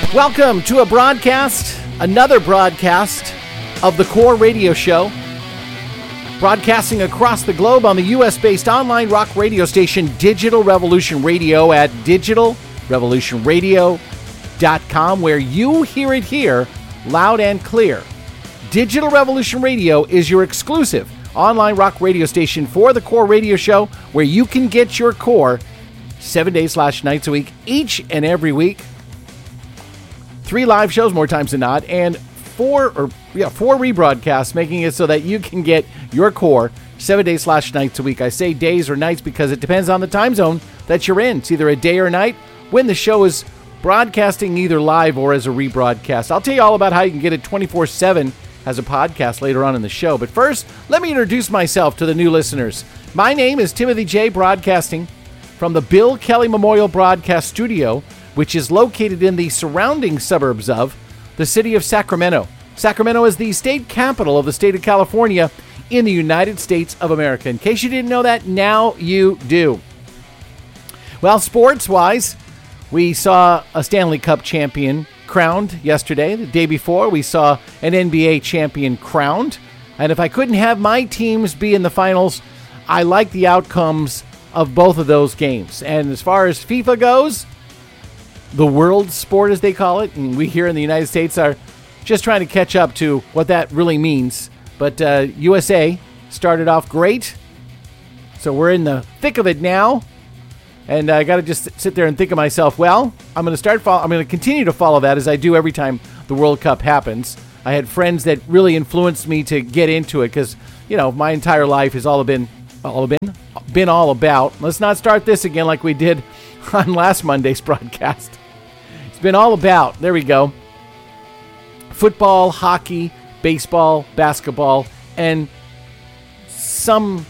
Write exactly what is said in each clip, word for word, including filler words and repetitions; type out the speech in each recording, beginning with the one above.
Welcome to a broadcast, another broadcast of the Core Radio Show, broadcasting across the globe on the U S-based online rock radio station Digital Revolution Radio at digital revolution radio dot com, where you hear it here loud and clear. Digital Revolution Radio is your exclusive online rock radio station for the Core Radio Show, where you can get your core seven days slash nights a week, each and every week. Three live shows more times than not, and four or yeah, four rebroadcasts, making it so that you can get your core seven days slash nights a week. I say days or nights because it depends on the time zone that you're in. It's either a day or a night when the show is broadcasting either live or as a rebroadcast. I'll tell you all about how you can get it twenty-four seven as a podcast later on in the show. But first, let me introduce myself to the new listeners. My name is Timothy J. Broadcasting from the Bill Kelly Memorial Broadcast Studio, which is located in the surrounding suburbs of the city of Sacramento. Sacramento is the state capital of the state of California in the United States of America. In case you didn't know that, now you do. Well, sports-wise, we saw a Stanley Cup champion crowned yesterday. The day before, we saw an N B A champion crowned. And if I couldn't have my teams be in the finals, I like the outcomes of both of those games. And as far as FIFA goes, the world sport, as they call it, and we here in the United States are just trying to catch up to what that really means. But uh, U S A started off great, so we're in the thick of it now. And I got to just sit there and think of myself, well, I'm going to start follow- I'm going to continue to follow that as I do every time the World Cup happens. I had friends that really influenced me to get into it because, you know, my entire life has all been all been been all about. Let's not start this again like we did on last Monday's broadcast. It's been all about, there we go, football, hockey, baseball, basketball, and sometimes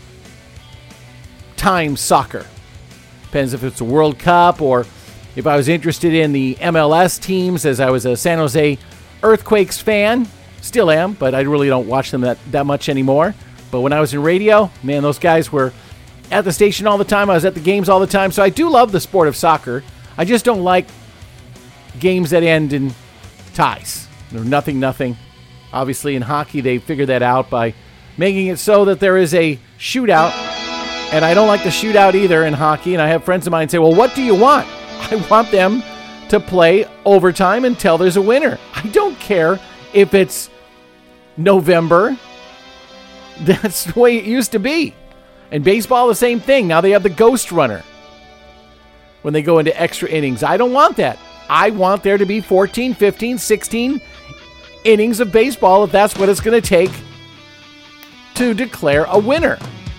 soccer. Depends if it's a World Cup or if I was interested in the M L S teams, as I was a San Jose Earthquakes fan. Still am, but I really don't watch them that, that much anymore. But when I was in radio, man, those guys were at the station all the time. I was at the games all the time. So I do love the sport of soccer. I just don't like games that end in ties. They're nothing, nothing. Obviously, in hockey, they figured that out by making it so that there is a shootout. And I don't like the shootout either in hockey. And I have friends of mine say, well, what do you want? I want them to play overtime until there's a winner. I don't care if it's November. That's the way it used to be. And baseball, the same thing. Now they have the ghost runner when they go into extra innings. I don't want that. I want there to be fourteen, fifteen, sixteen innings of baseball if that's what it's going to take to declare a winner.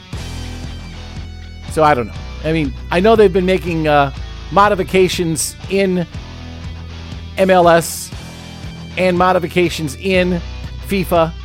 So I don't know. I mean, I know they've been making uh, modifications in M L S and modifications in FIFA.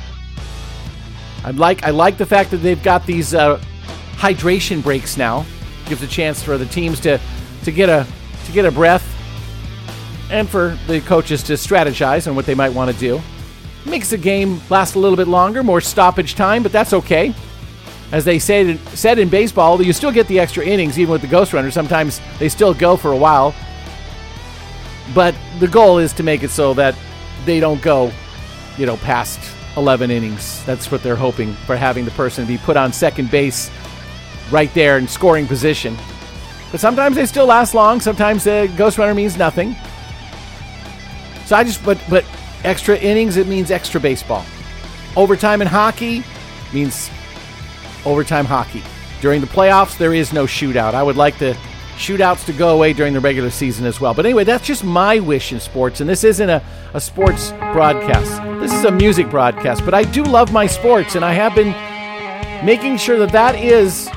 I like I like the fact that they've got these uh, hydration breaks now. Gives a chance for the teams to, to get a to get a breath, and for the coaches to strategize on what they might want to do. Makes the game last a little bit longer, more stoppage time, but that's okay. As they said said in baseball, you still get the extra innings even with the ghost runner. Sometimes they still go for a while, but the goal is to make it so that they don't go, you know, past eleven innings. That's what they're hoping for, having the person be put on second base right there in scoring position. But sometimes they still last long. Sometimes the ghost runner means nothing. So I just, but, but extra innings, it means extra baseball. Overtime in hockey means overtime hockey. During the playoffs, there is no shootout. I would like the shootouts to go away during the regular season as well. But anyway, that's just my wish in sports, and this isn't a, a sports broadcast. This is a music broadcast, but I do love my sports, and I have been making sure that that is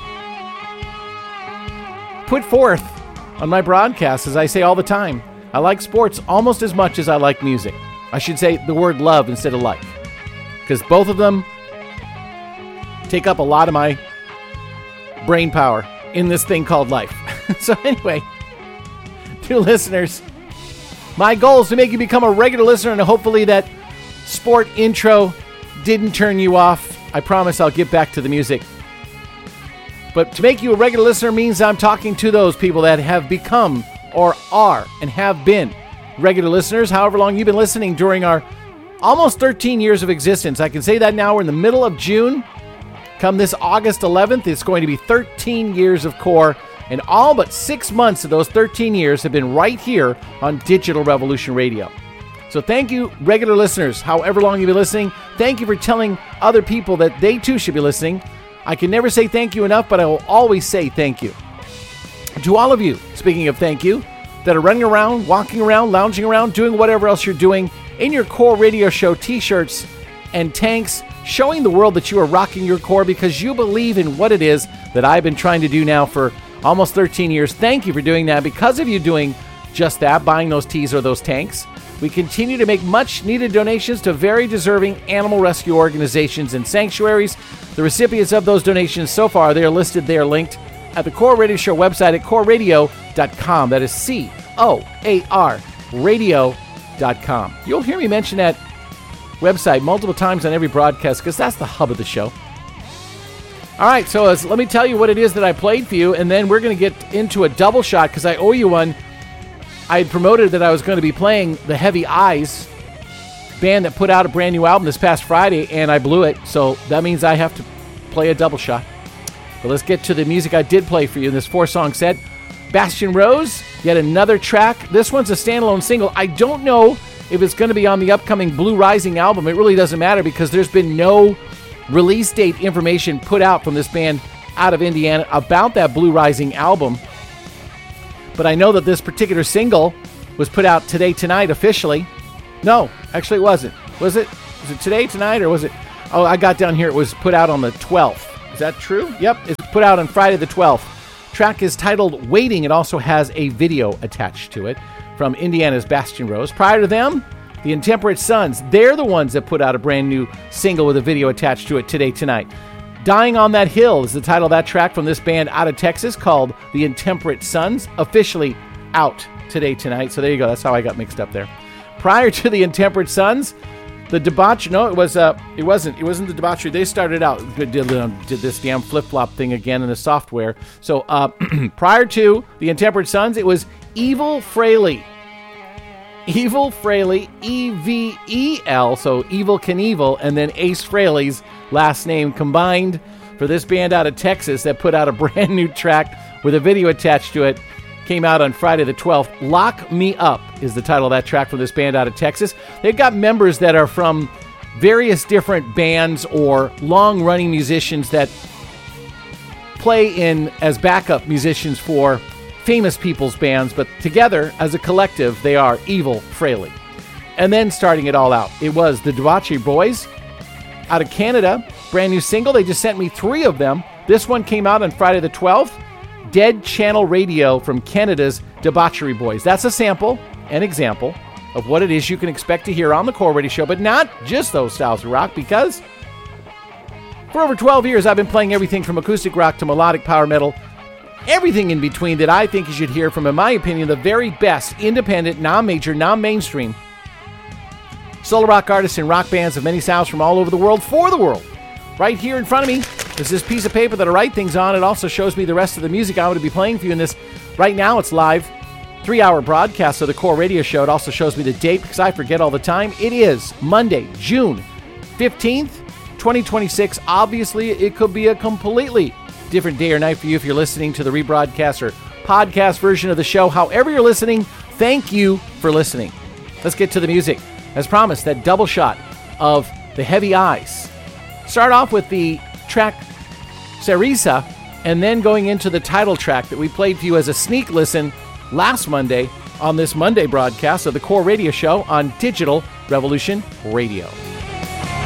put forth on my broadcast, as I say all the time. I like sports almost as much as I like music. I should say the word love instead of like, because both of them take up a lot of my brain power in this thing called life. So anyway, to listeners, my goal is to make you become a regular listener, and hopefully that sport intro didn't turn you off. I promise I'll get back to the music. But to make you a regular listener means I'm talking to those people that have become or are and have been regular listeners, however long you've been listening during our almost thirteen years of existence. I can say that now. We're in the middle of June. Come this August eleventh, it's going to be thirteen years of Core, and all but six months of those thirteen years have been right here on Digital Revolution Radio. So thank you, regular listeners, however long you've been listening. Thank you for telling other people that they too should be listening. I can never say thank you enough, but I will always say thank you. To all of you, speaking of thank you, that are running around, walking around, lounging around, doing whatever else you're doing in your Core Radio Show t-shirts and tanks, showing the world that you are rocking your core because you believe in what it is that I've been trying to do now for almost thirteen years. Thank you for doing that. Because of you doing just that, buying those tees or those tanks, we continue to make much needed donations to very deserving animal rescue organizations and sanctuaries. The recipients of those donations so far, they are listed, they are linked at the Core Radio Show website at core radio dot com. That is C O A R radio dot com. You'll hear me mention that website multiple times on every broadcast because that's the hub of the show. All right, so as, let me tell you what it is that I played for you, and then we're going to get into a double shot because I owe you one. I had promoted that I was going to be playing the Heavy Eyes band that put out a brand new album this past Friday, and I blew it, so that means I have to play a double shot. But let's get to the music I did play for you in this four-song set. Bastion Rose, yet another track. This one's a standalone single. I don't know if it's going to be on the upcoming Blue Rising album. It really doesn't matter because there's been no release date information put out from this band out of Indiana about that Blue Rising album. But I know that this particular single was put out today, tonight, officially. No, actually it wasn't. Was it? Was it today, tonight, or was it? Oh, I got down here. It was put out on the twelfth. Is that true? Yep, it's put out on Friday the twelfth. Track is titled Waiting. It also has a video attached to it from Indiana's Bastion Rose. Prior to them, the Intemperate Sons. They're the ones that put out a brand new single with a video attached to it today, tonight. Dying on That Hill is the title of that track from this band out of Texas called the Intemperate Sons, officially out today, tonight. So there you go. That's how I got mixed up there. Prior to the Intemperate Sons, the debauch. No, it was. Uh, it wasn't. It wasn't the debauchery. They started out did, um, did this damn flip flop thing again in the software. So uh, prior to the Intemperate Sons, it was Evil Fraley. Evil Fraley, E V E L, so Evil Knievel, and then Ace Frehley's last name combined for this band out of Texas that put out a brand new track with a video attached to it. Came out on Friday the twelfth. Lock Me Up is the title of that track from this band out of Texas. They've got members that are from various different bands or long-running musicians that play in as backup musicians for famous people's bands, but together as a collective, they are Evil Fraley. And then starting it all out, it was the Debauchery Boys out of Canada, brand new single. They just sent me three of them. This one came out on Friday the twelfth. Dead Channel Radio from Canada's Debauchery Boys. That's a sample, an example of what it is you can expect to hear on the Core Radio Show, but not just those styles of rock, because for over twelve years, I've been playing everything from acoustic rock to melodic power metal, everything in between that I think you should hear from, in my opinion, the very best independent, non-major, non-mainstream solo rock artists and rock bands of many sounds from all over the world for the world. Right here in front of me is this piece of paper that I write things on. It also shows me the rest of the music I'm going to be playing for you in this. Right now, it's live three-hour broadcast of the Core Radio Show. It also shows me the date because I forget all the time. It is Monday, June fifteenth, twenty twenty-six. Obviously, it could be a completely different day or night for you if you're listening to the rebroadcast or podcast version of the show. However you're listening, thank you for listening. Let's get to the music. As promised, that double shot of the Heavy Eyes. Start off with the track Cerisa, and then going into the title track that we played for you as a sneak listen last Monday on this Monday broadcast of the Core Radio Show on Digital Revolution Radio.